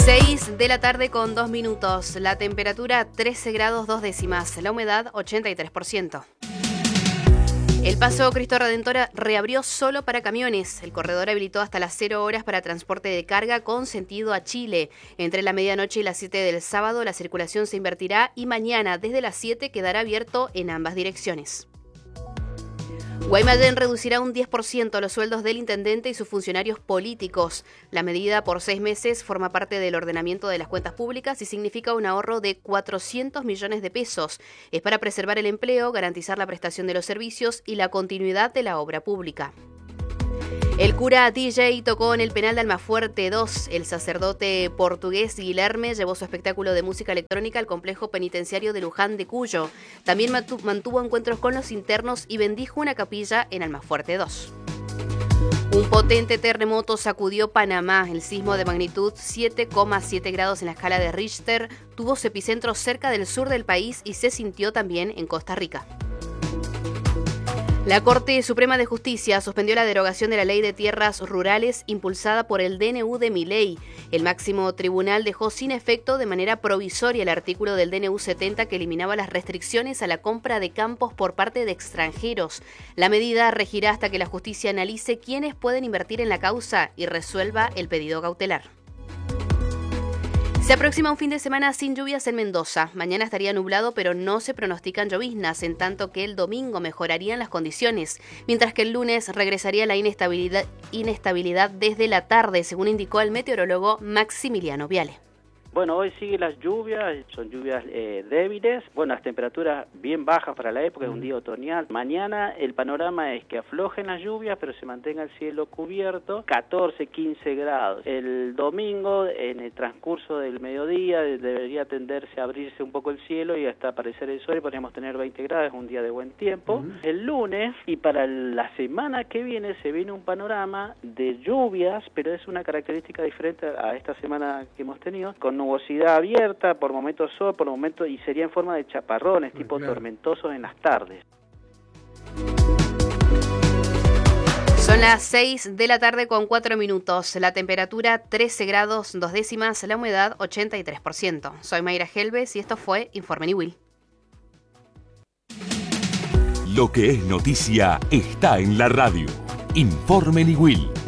6 de la tarde con 2 minutos. La temperatura 13 grados 2 décimas. La humedad 83%. El Paso Cristo Redentor reabrió solo para camiones. El corredor habilitó hasta las 0 horas para transporte de carga con sentido a Chile. Entre la medianoche y las 7 del sábado la circulación se invertirá y mañana desde las 7 quedará abierto en ambas direcciones. Guaymallén reducirá un 10% los sueldos del intendente y sus funcionarios políticos. La medida por 6 meses forma parte del ordenamiento de las cuentas públicas y significa un ahorro de 400 millones de pesos. Es para preservar el empleo, garantizar la prestación de los servicios y la continuidad de la obra pública. El cura DJ tocó en el penal de Almafuerte 2. El sacerdote portugués Guilherme llevó su espectáculo de música electrónica al complejo penitenciario de Luján de Cuyo. También mantuvo encuentros con los internos y bendijo una capilla en Almafuerte 2. Un potente terremoto sacudió Panamá. El sismo de magnitud 7,7 grados en la escala de Richter tuvo su epicentro cerca del sur del país y se sintió también en Costa Rica. La Corte Suprema de Justicia suspendió la derogación de la Ley de Tierras Rurales impulsada por el DNU de Milei. El máximo tribunal dejó sin efecto de manera provisoria el artículo del DNU 70 que eliminaba las restricciones a la compra de campos por parte de extranjeros. La medida regirá hasta que la justicia analice quiénes pueden invertir en la causa y resuelva el pedido cautelar. Se aproxima un fin de semana sin lluvias en Mendoza. Mañana estaría nublado, pero no se pronostican lloviznas, en tanto que el domingo mejorarían las condiciones, mientras que el lunes regresaría la inestabilidad desde la tarde, según indicó el meteorólogo Maximiliano Viale. Bueno, hoy siguen las lluvias, son lluvias débiles, bueno, las temperaturas bien bajas para la época, es un día otoñal. Mañana el panorama es que aflojen las lluvias, pero se mantenga el cielo cubierto, 14, 15 grados. El domingo, en el transcurso del mediodía, debería tenderse a abrirse un poco el cielo y hasta aparecer el sol y podríamos tener 20 grados, es un día de buen tiempo. El lunes y para la semana que viene se viene un panorama de lluvias, pero es una característica diferente a esta semana que hemos tenido, con nubosidad abierta, por momentos sol, por momentos, y sería en forma de chaparrones, tipo tormentosos en las tardes. Son las 6 de la tarde con 4 minutos. La temperatura 13 grados 2 décimas, la humedad 83%. Soy Mayra Helves y esto fue Informe Niwil. Lo que es noticia está en la radio. Informe Niwil.